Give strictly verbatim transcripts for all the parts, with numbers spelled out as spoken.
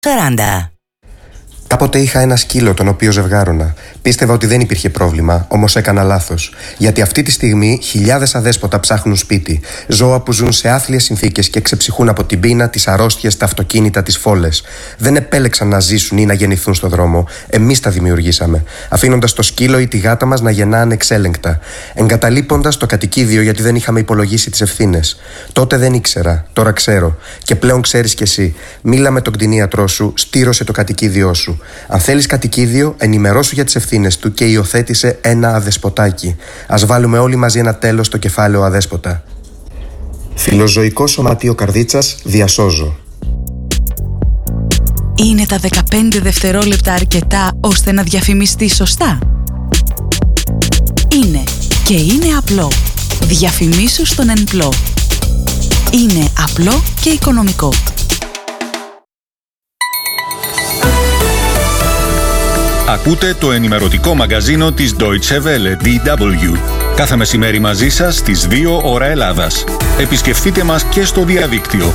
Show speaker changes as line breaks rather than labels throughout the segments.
σαράντα.
Κάποτε είχα ένα σκύλο τον οποίο ζευγάρωνα. Πίστευα ότι δεν υπήρχε πρόβλημα, όμως έκανα λάθος. Γιατί αυτή τη στιγμή χιλιάδες αδέσποτα ψάχνουν σπίτι. Ζώα που ζουν σε άθλιες συνθήκες και ξεψυχούν από την πείνα, τις αρρώστιες, τα αυτοκίνητα, τις φόλες. Δεν επέλεξαν να ζήσουν ή να γεννηθούν στο δρόμο. Εμείς τα δημιουργήσαμε. Αφήνοντας το σκύλο ή τη γάτα μας να γεννά ανεξέλεγκτα. Εγκαταλείποντας το κατοικίδιο γιατί δεν είχαμε υπολογίσει τις ευθύνες. Τότε δεν ήξερα, τώρα ξέρω. Και πλέον ξέρεις κι εσύ. Μίλα με τον κτηνίατρό σου, στήρωσε το κατοικίδιό σου. Αν θέλεις κατοικίδιο, ενημερώσου για τις ευθύνες του και υιοθέτησε ένα αδεσποτάκι. Ας βάλουμε όλοι μαζί ένα τέλος στο κεφάλαιο αδέσποτα. Φιλοζωικό Σωματείο Καρδίτσας, διασώζω.
Είναι τα δεκαπέντε δευτερόλεπτα αρκετά ώστε να διαφημιστεί σωστά? Είναι και είναι απλό. Διαφημίσου στον Ενπλό. Είναι απλό και οικονομικό.
Ακούτε το ενημερωτικό μαγκαζίνο της Deutsche Welle, ντι ντάμπλιου. Κάθε μεσημέρι μαζί σας στις δύο ώρα Ελλάδας. Επισκεφτείτε μας και στο διαδίκτυο.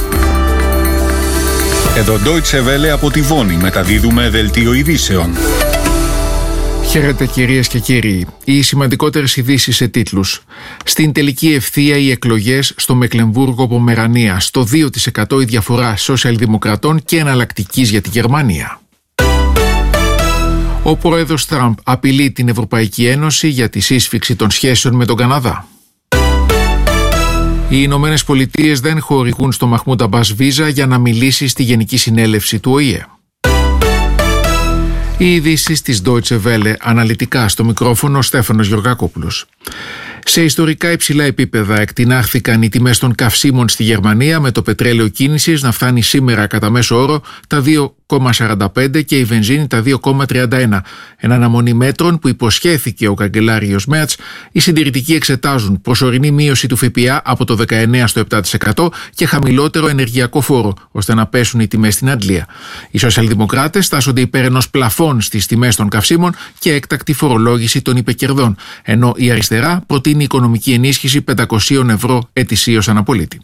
Εδώ Deutsche Welle από τη Βόνη μεταδίδουμε δελτίο ειδήσεων.
Χαίρετε κυρίες και κύριοι. Οι σημαντικότερες ειδήσεις σε τίτλους. Στην τελική ευθεία οι εκλογές στο Μεκλεμβούργο-Πομερανία. Στο δύο τοις εκατό η διαφορά σοσιαλδημοκρατών και εναλλακτικής για τη Γερμανία. Ο πρόεδρος Τραμπ απειλεί την Ευρωπαϊκή Ένωση για τη σύσφιξη των σχέσεων με τον Καναδά. Οι Ηνωμένες Πολιτείες δεν χορηγούν στο Μαχμούντ Αμπάς βίζα για να μιλήσει στη Γενική Συνέλευση του Ο Η Ε. Οι ειδήσεις της Deutsche Welle, αναλυτικά στο μικρόφωνο Στέφανος Γεωργακόπουλος. Σε ιστορικά υψηλά επίπεδα εκτινάχθηκαν οι τιμές των καυσίμων στη Γερμανία, με το πετρέλαιο κίνησης να φτάνει σήμερα κατά μέσο όρο τα δύο κόμμα σαράντα πέντε και η βενζίνη τα δύο κόμμα τριάντα ένα. Εν αναμονή μέτρων που υποσχέθηκε ο καγκελάριος Μέρτς, οι συντηρητικοί εξετάζουν προσωρινή μείωση του ΦΠΑ από το δεκαεννέα στο επτά τοις εκατό και χαμηλότερο ενεργειακό φόρο, ώστε να πέσουν οι τιμές στην Αγγλία. Οι σοσιαλδημοκράτες τάσσονται υπέρ ενός πλαφών στις τιμές των καυσίμων και έκτακτη φορολόγηση των υπεκερδών, ενώ η αριστερά προτείνει οικονομική ενίσχυση πεντακόσια ευρώ ετησίως αναπολίτη.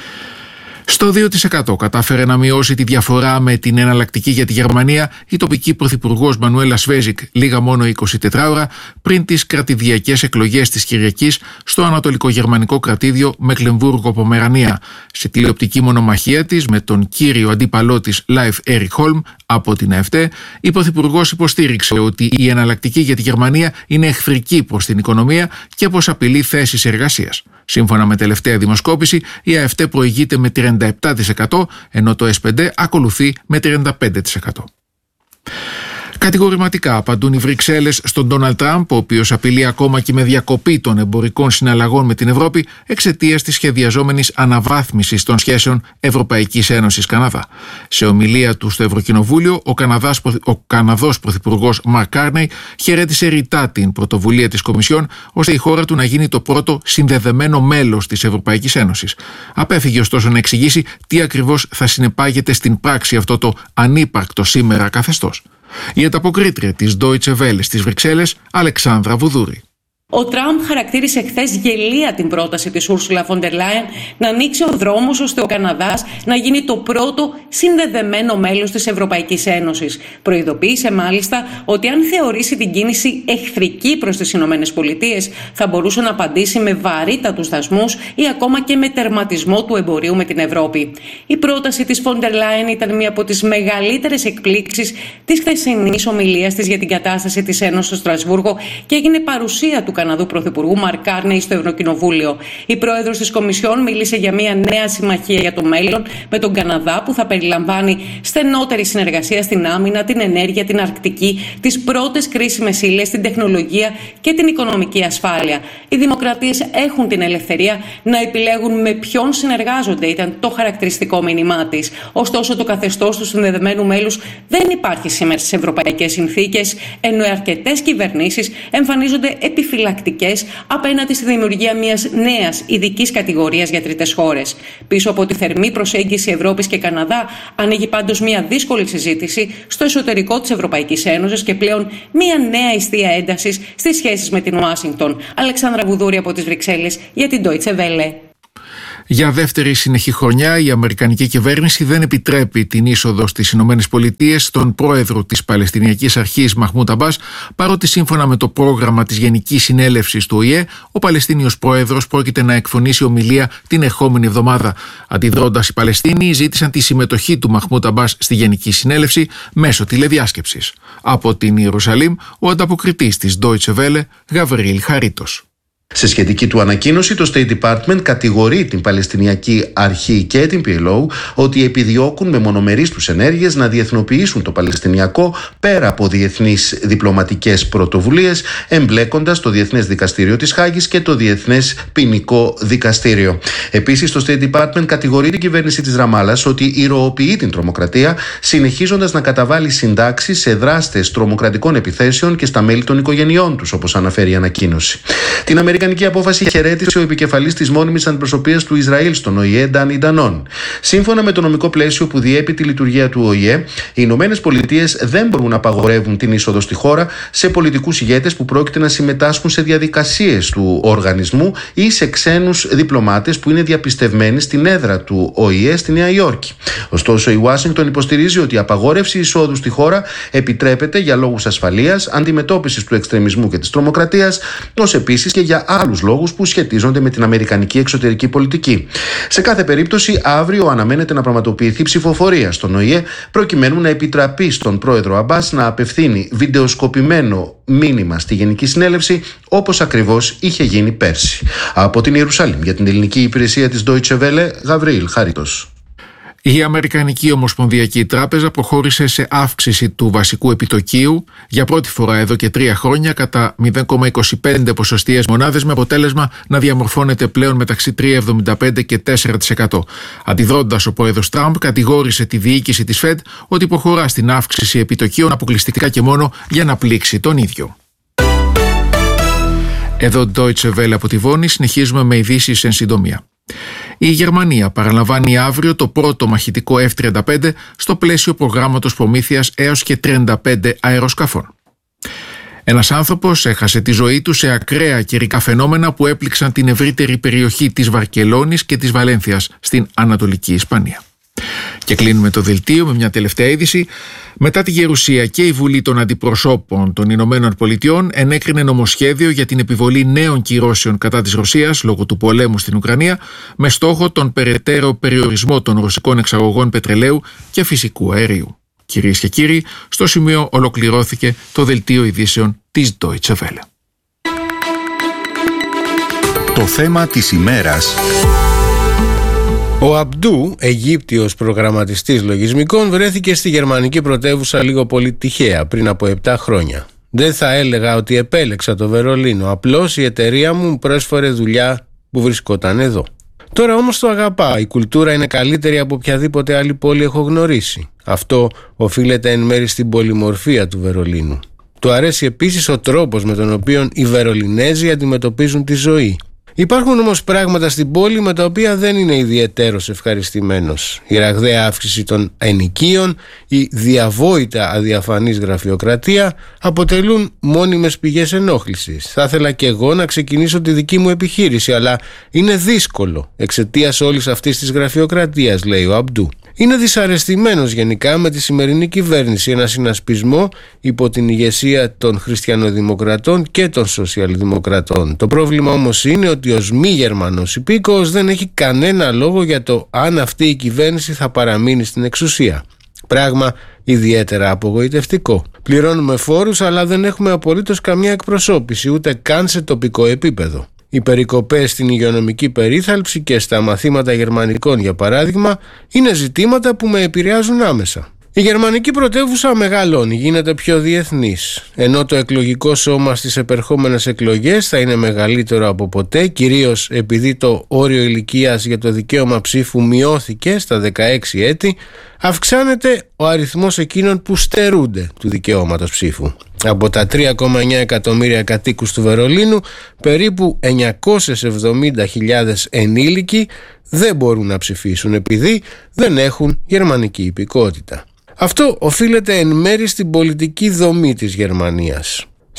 Στο δύο τοις εκατό κατάφερε να μειώσει τη διαφορά με την εναλλακτική για τη Γερμανία η τοπική πρωθυπουργός Μανουέλα Σβέζικ λίγα μόνο εικοσιτέσσερις ώρα πριν τις κρατηδιακές εκλογές της Κυριακής στο ανατολικογερμανικό κρατήδιο Μεκλεμβούργο-Πομερανία. Σε τηλεοπτική μονομαχία της με τον κύριο αντίπαλό της Λάιφ Έρικ Χόλμ από την ΑΕΦΤΕ, η πρωθυπουργός υποστήριξε ότι η εναλλακτική για τη Γερμανία είναι εχθρική προς την οικονομία και πως απειλεί θέσεις εργασίας. Σύμφωνα με τελευταία δημοσκόπηση, η ΑΕΦΤΕ προηγείται με τριάντα επτά τοις εκατό, ενώ το ες πι ντι ακολουθεί με τριάντα πέντε τοις εκατό. Κατηγορηματικά απαντούν οι Βρυξέλλες στον Ντόναλντ Τραμπ, ο οποίος απειλεί ακόμα και με διακοπή των εμπορικών συναλλαγών με την Ευρώπη εξαιτίας της σχεδιαζόμενης αναβάθμισης των σχέσεων Ευρωπαϊκής Ένωσης Καναδά. Σε ομιλία του στο Ευρωκοινοβούλιο, ο, Καναδάς, ο Καναδός Πρωθυπουργός Μαρκ Κάρνεϊ χαιρέτησε ρητά την πρωτοβουλία της Κομισιόν, ώστε η χώρα του να γίνει το πρώτο συνδεδεμένο μέλος της Ευρωπαϊκής Ένωσης. Απέφυγε ωστόσο να εξηγήσει τι ακριβώς θα συνεπάγεται στην πράξη αυτό το ανύπαρκτο σήμερα καθεστώς. Η ανταποκρίτρια της Deutsche Welle στις Βρυξέλλες, Αλεξάνδρα Βουδούρη.
Ο Τραμπ χαρακτήρισε χθες γελία την πρόταση της Ursula von der Leyen να ανοίξει ο δρόμος ώστε ο Καναδάς να γίνει το πρώτο συνδεδεμένο μέλος της Ευρωπαϊκής Ένωσης. Προειδοποίησε μάλιστα ότι αν θεωρήσει την κίνηση εχθρική προς τις Ηνωμένες Πολιτείες θα μπορούσε να απαντήσει με βαρύτατους δασμούς ή ακόμα και με τερματισμό του εμπορίου με την Ευρώπη. Η πρόταση της von der Leyen ήταν μία από τις μεγαλύτερες εκπλήξεις της χθεσινής ομιλίας της για την κατάσταση της Ένωσης στο Στρασβούργο και έγινε παρουσία του Καναδού Πρωθυπουργού Μαρκ Κάρνεϊ στο Ευρωκοινοβούλιο. Η πρόεδρος της Κομισιόν μίλησε για μια νέα συμμαχία για το μέλλον με τον Καναδά που θα περιλαμβάνει στενότερη συνεργασία στην άμυνα, την ενέργεια, την Αρκτική, τις πρώτες κρίσιμες ύλες, την τεχνολογία και την οικονομική ασφάλεια. Οι δημοκρατίες έχουν την ελευθερία να επιλέγουν με ποιον συνεργάζονται, ήταν το χαρακτηριστικό μήνυμά της. Ωστόσο, το καθεστώς του συνδεδεμένου μέλους δεν υπάρχει σήμερα στις ευρωπαϊκές συνθήκες, ενώ αρκετές κυβερνήσεις εμφανίζονται επιφυλακτικές απέναντι στη δημιουργία μιας νέας ειδικής κατηγορίας για τρίτες χώρες. Πίσω από τη θερμή προσέγγιση Ευρώπης και Καναδά ανοίγει πάντως μια δύσκολη συζήτηση στο εσωτερικό της Ευρωπαϊκής Ένωσης και πλέον μια νέα εστία έντασης στις σχέσεις με την Ουάσιγκτον. Αλεξάνδρα Βουδούρη από τις Βρυξέλλες για την Deutsche Welle.
Για δεύτερη συνεχή χρονιά η Αμερικανική κυβέρνηση δεν επιτρέπει την είσοδο στις Ηνωμένες Πολιτείες στον πρόεδρο της Παλαιστινιακής Αρχής Μαχμούντ Αμπάς, παρότι σύμφωνα με το πρόγραμμα της Γενικής Συνέλευσης του Ο Η Ε, ο Παλαιστίνιος πρόεδρος πρόκειται να εκφωνήσει ομιλία την ερχόμενη εβδομάδα. Αντιδρώντας, οι Παλαιστίνοι ζήτησαν τη συμμετοχή του Μαχμούντ Αμπάς στη Γενική Συνέλευση μέσω τηλεδιάσκεψης. Από την Ιερουσαλήμ, ο ανταποκριτής της Deutsche Welle, Γαβριήλ Χαρίτος.
Σε σχετική του ανακοίνωση, το State Department κατηγορεί την Παλαιστινιακή Αρχή και την πι ελ ο ότι επιδιώκουν με μονομερείς τους ενέργειες να διεθνοποιήσουν το Παλαιστινιακό πέρα από διεθνείς διπλωματικές πρωτοβουλίες, εμπλέκοντας το Διεθνές Δικαστήριο της Χάγης και το Διεθνές Ποινικό Δικαστήριο. Επίσης, το State Department κατηγορεί την κυβέρνηση της Ραμάλας ότι ηρωοποιεί την τρομοκρατία, συνεχίζοντας να καταβάλει συντάξεις σε δράστες τρομοκρατικών επιθέσεων και στα μέλη των οικογενειών τους, όπως αναφέρει η ανακοίνωση. Την Η Αμερικανική απόφαση χαιρέτησε ο επικεφαλής της μόνιμης αντιπροσωπείας του Ισραήλ στον Ο Η Ε, Ντάνι Ντανόν. Σύμφωνα με το νομικό πλαίσιο που διέπει τη λειτουργία του Ο Η Ε, οι Ηνωμένες Πολιτείες δεν μπορούν να απαγορεύουν την είσοδο στη χώρα σε πολιτικούς ηγέτες που πρόκειται να συμμετάσχουν σε διαδικασίες του οργανισμού ή σε ξένους διπλωμάτες που είναι διαπιστευμένοι στην έδρα του Ο Η Ε στη Νέα Υόρκη. Ωστόσο, η Ουάσιγκτον υποστηρίζει ότι η απαγόρευση εισόδου στη χώρα επιτρέπεται για λόγους ασφαλείας, αντιμετώπισης του εξτρεμισμού και της τρομοκρατίας, ως επίσης και για άλλους λόγους που σχετίζονται με την αμερικανική εξωτερική πολιτική. Σε κάθε περίπτωση, αύριο αναμένεται να πραγματοποιηθεί ψηφοφορία στον Ο Η Ε προκειμένου να επιτραπεί στον πρόεδρο Αμπάς να απευθύνει βιντεοσκοπημένο μήνυμα στη Γενική Συνέλευση, όπως ακριβώς είχε γίνει πέρσι. Από την Ιερουσαλήμ για την ελληνική υπηρεσία της Deutsche Welle, Γαβριήλ Χαρίτος.
Η Αμερικανική Ομοσπονδιακή Τράπεζα προχώρησε σε αύξηση του βασικού επιτοκίου για πρώτη φορά εδώ και τρία χρόνια κατά μηδέν κόμμα είκοσι πέντε ποσοστιαίες μονάδες, με αποτέλεσμα να διαμορφώνεται πλέον μεταξύ τρία κόμμα εβδομήντα πέντε και τέσσερα τοις εκατό. Αντιδρώντας, ο πρόεδρος Τραμπ κατηγόρησε τη διοίκηση της Fed ότι προχωρά στην αύξηση επιτοκίων αποκλειστικά και μόνο για να πλήξει τον ίδιο. Εδώ Deutsche Welle από τη Βόνη, συνεχίζουμε με ειδήσεις εν συντομία. Η Γερμανία παραλαμβάνει αύριο το πρώτο μαχητικό εφ τριάντα πέντε στο πλαίσιο προγράμματος προμήθειας έως και τριάντα πέντε αεροσκαφών. Ένας άνθρωπος έχασε τη ζωή του σε ακραία καιρικά φαινόμενα που έπληξαν την ευρύτερη περιοχή της Βαρκελόνης και της Βαλένθιας στην Ανατολική Ισπανία. Και κλείνουμε το δελτίο με μια τελευταία είδηση. Μετά τη Γερουσία και η Βουλή των Αντιπροσώπων των Ηνωμένων Πολιτειών ενέκρινε νομοσχέδιο για την επιβολή νέων κυρώσεων κατά της Ρωσίας λόγω του πολέμου στην Ουκρανία, με στόχο τον περαιτέρω περιορισμό των ρωσικών εξαγωγών πετρελαίου και φυσικού αερίου. Κυρίες και κύριοι, στο σημείο ολοκληρώθηκε το δελτίο ειδήσεων της Deutsche Welle.
Το θέμα της ημέρας.
Ο Αμπντού, Αιγύπτιος προγραμματιστής λογισμικών, βρέθηκε στη γερμανική πρωτεύουσα λίγο πολύ τυχαία πριν από επτά χρόνια. Δεν θα έλεγα ότι επέλεξα το Βερολίνο, απλώς η εταιρεία μου πρόσφερε δουλειά που βρισκόταν εδώ. Τώρα όμως το αγαπά, η κουλτούρα είναι καλύτερη από οποιαδήποτε άλλη πόλη έχω γνωρίσει. Αυτό οφείλεται εν μέρει στην πολυμορφία του Βερολίνου. Του αρέσει επίσης ο τρόπος με τον οποίο οι Βερολινέζοι αντιμετωπίζουν τη ζωή. Υπάρχουν όμως πράγματα στην πόλη με τα οποία δεν είναι ιδιαιτέρως ευχαριστημένος. Η ραγδαία αύξηση των ενοικίων, η διαβόητα αδιαφανής γραφειοκρατία αποτελούν μόνιμες πηγές ενόχλησης. Θα ήθελα και εγώ να ξεκινήσω τη δική μου επιχείρηση, αλλά είναι δύσκολο εξαιτίας όλης αυτής της γραφειοκρατίας, λέει ο Αμπντού. Είναι δυσαρεστημένος γενικά με τη σημερινή κυβέρνηση, ένα συνασπισμό υπό την ηγεσία των χριστιανοδημοκρατών και των σοσιαλδημοκρατών. Το πρόβλημα όμως είναι ότι ως μη Γερμανός υπήκοος δεν έχει κανένα λόγο για το αν αυτή η κυβέρνηση θα παραμείνει στην εξουσία. Πράγμα ιδιαίτερα απογοητευτικό. Πληρώνουμε φόρους, αλλά δεν έχουμε απολύτως καμία εκπροσώπηση, ούτε καν σε τοπικό επίπεδο. Οι περικοπές στην υγειονομική περίθαλψη και στα μαθήματα γερμανικών, για παράδειγμα, είναι ζητήματα που με επηρεάζουν άμεσα. Η γερμανική πρωτεύουσα μεγαλώνει, γίνεται πιο διεθνής. Ενώ το εκλογικό σώμα στις επερχόμενες εκλογές θα είναι μεγαλύτερο από ποτέ, κυρίως επειδή το όριο ηλικίας για το δικαίωμα ψήφου μειώθηκε στα δεκαέξι έτη, αυξάνεται ο αριθμός εκείνων που στερούνται του δικαιώματος ψήφου. Από τα τρία κόμμα εννέα εκατομμύρια κατοίκους του Βερολίνου, περίπου εννιακόσιες εβδομήντα χιλιάδες ενήλικοι δεν μπορούν να ψηφίσουν επειδή δεν έχουν γερμανική υπηκότητα. Αυτό οφείλεται εν μέρει στην πολιτική δομή της Γερμανίας.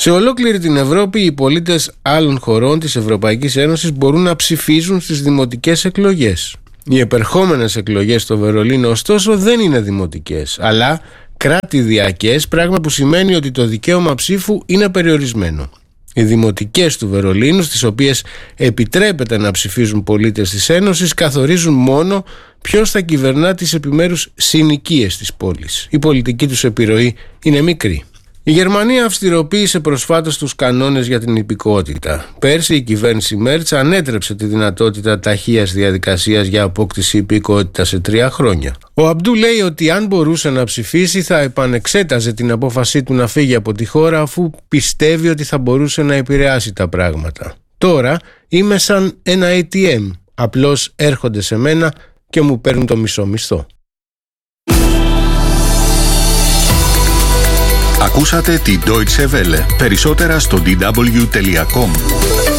Σε ολόκληρη την Ευρώπη οι πολίτες άλλων χωρών της Ευρωπαϊκής Ένωσης μπορούν να ψηφίζουν στις δημοτικές εκλογές. Οι επερχόμενες εκλογές στο Βερολίνο ωστόσο δεν είναι δημοτικές, αλλά κρατηδιακές, πράγμα που σημαίνει ότι το δικαίωμα ψήφου είναι περιορισμένο. Οι δημοτικές του Βερολίνου, στις οποίες επιτρέπεται να ψηφίζουν πολίτες της Ένωσης, καθορίζουν μόνο ποιος θα κυβερνά τις επιμέρους συνοικίες της πόλης. Η πολιτική τους επιρροή είναι μικρή. Η Γερμανία αυστηροποίησε προσφάτως τους κανόνες για την υπηκότητα. Πέρσι η κυβέρνηση Μέρτς ανέτρεψε τη δυνατότητα ταχείας διαδικασίας για απόκτηση υπηκότητας σε τρία χρόνια. Ο Αμπντού λέει ότι αν μπορούσε να ψηφίσει θα επανεξέταζε την απόφασή του να φύγει από τη χώρα, αφού πιστεύει ότι θα μπορούσε να επηρεάσει τα πράγματα. Τώρα είμαι σαν ένα έι τι εμ, απλώς έρχονται σε μένα και μου παίρνουν το μισό μισθό.
Ακούσατε τη Deutsche Welle. Περισσότερα στο ντι ντάμπλιου τελεία κομ.